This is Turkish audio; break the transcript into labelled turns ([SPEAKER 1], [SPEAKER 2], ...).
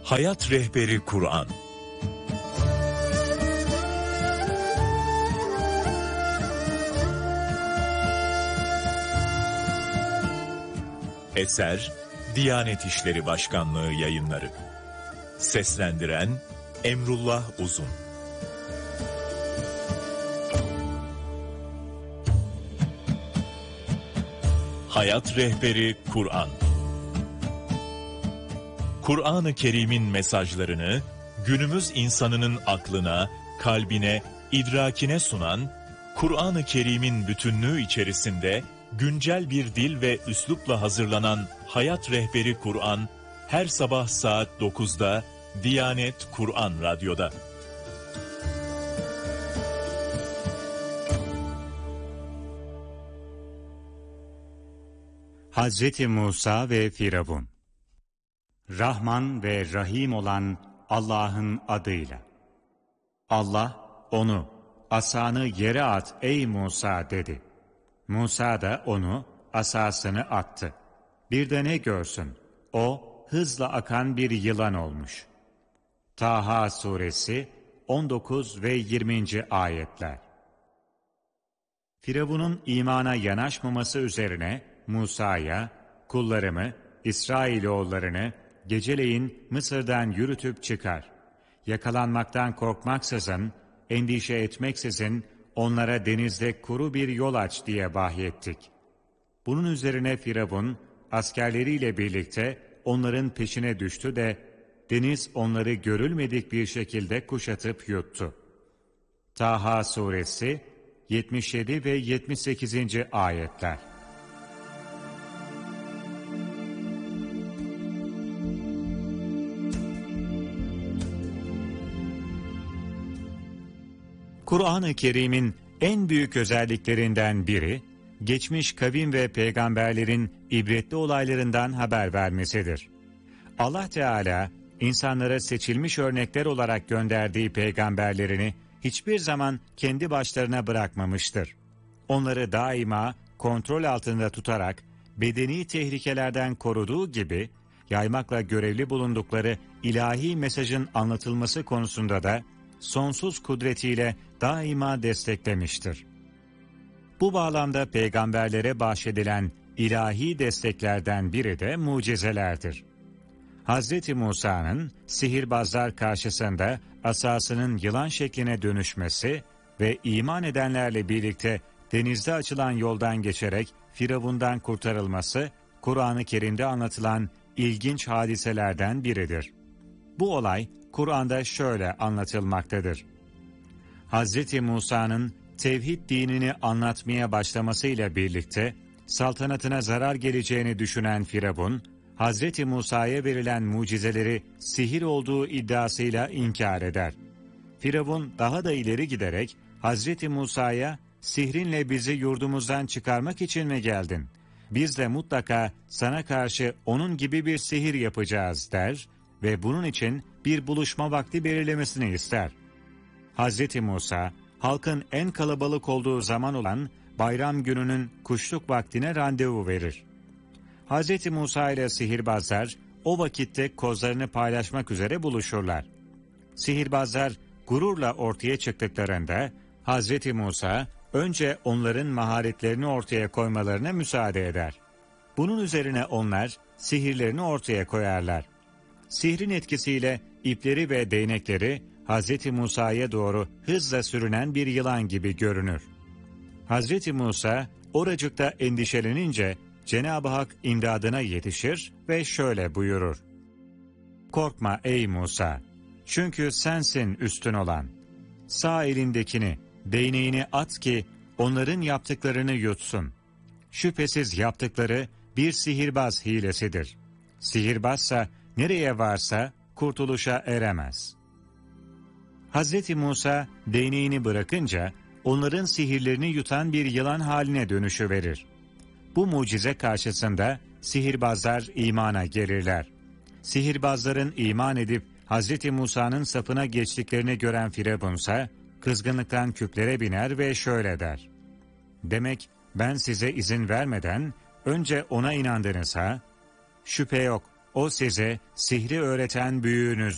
[SPEAKER 1] Hayat Rehberi Kur'an. Eser Diyanet İşleri Başkanlığı Yayınları. Seslendiren Emrullah Uzun. Hayat Rehberi Kur'an. Kur'an-ı Kerim'in mesajlarını günümüz insanının aklına, kalbine, idrakine sunan, Kur'an-ı Kerim'in bütünlüğü içerisinde güncel bir dil ve üslupla hazırlanan Hayat Rehberi Kur'an, her sabah saat 9'da Diyanet Kur'an Radyo'da.
[SPEAKER 2] Hazreti Musa ve Firavun. Rahman ve Rahim olan Allah'ın adıyla. Allah onu, asanı yere at ey Musa dedi. Musa da onu, asasını attı. Bir de ne görsün? O, hızla akan bir yılan olmuş. Taha suresi 19 ve 20. ayetler. Firavun'un imana yanaşmaması üzerine Musa'ya, kullarımı, İsrailoğullarını geceleyin Mısır'dan yürütüp çıkar. Yakalanmaktan korkmaksızın, endişe etmeksizin onlara denizde kuru bir yol aç diye vahyettik. Bunun üzerine Firavun askerleriyle birlikte onların peşine düştü de deniz onları görülmedik bir şekilde kuşatıp yuttu. Taha suresi 77 ve 78. ayetler. Kur'an-ı Kerim'in en büyük özelliklerinden biri, geçmiş kavim ve peygamberlerin ibretli olaylarından haber vermesidir. Allah Teala, insanlara seçilmiş örnekler olarak gönderdiği peygamberlerini hiçbir zaman kendi başlarına bırakmamıştır. Onları daima kontrol altında tutarak, bedeni tehlikelerden koruduğu gibi, yaymakla görevli bulundukları ilahi mesajın anlatılması konusunda da, sonsuz kudretiyle daima desteklemiştir. Bu bağlamda peygamberlere bahşedilen ilahi desteklerden biri de mucizelerdir. Hz. Musa'nın sihirbazlar karşısında asasının yılan şekline dönüşmesi ve iman edenlerle birlikte denizde açılan yoldan geçerek Firavun'dan kurtarılması, Kur'an-ı Kerim'de anlatılan ilginç hadiselerden biridir. Bu olay, Kur'an'da şöyle anlatılmaktadır. Hz. Musa'nın tevhid dinini anlatmaya başlamasıyla birlikte saltanatına zarar geleceğini düşünen Firavun, Hz. Musa'ya verilen mucizeleri sihir olduğu iddiasıyla inkar eder. Firavun daha da ileri giderek Hz. Musa'ya sihrinle bizi yurdumuzdan çıkarmak için mi geldin? Biz de mutlaka sana karşı onun gibi bir sihir yapacağız der ve bunun için bir buluşma vakti belirlemesini ister. Hz. Musa, halkın en kalabalık olduğu zaman olan bayram gününün kuşluk vaktine randevu verir. Hz. Musa ile sihirbazlar o vakitte kozlarını paylaşmak üzere buluşurlar. Sihirbazlar gururla ortaya çıktıklarında Hz. Musa önce onların maharetlerini ortaya koymalarına müsaade eder. Bunun üzerine onlar sihirlerini ortaya koyarlar. Sihrin etkisiyle ipleri ve değnekleri Hz. Musa'ya doğru hızla sürünen bir yılan gibi görünür. Hz. Musa oracıkta endişelenince Cenab-ı Hak imdadına yetişir ve şöyle buyurur. Korkma ey Musa, çünkü sensin üstün olan. Sağ elindekini, değneğini at ki onların yaptıklarını yutsun. Şüphesiz yaptıkları bir sihirbaz hilesidir. Sihirbazsa nereye varsa kurtuluşa eremez. Hz. Musa değneğini bırakınca onların sihirlerini yutan bir yılan haline dönüşüverir. Bu mucize karşısında sihirbazlar imana gelirler. Sihirbazların iman edip Hz. Musa'nın safına geçtiklerini gören Firavunsa kızgınlıktan küplere biner ve şöyle der. Demek ben size izin vermeden önce ona inandınız ha? Şüphe yok, O size sihri öğreten büyüğünüzdür.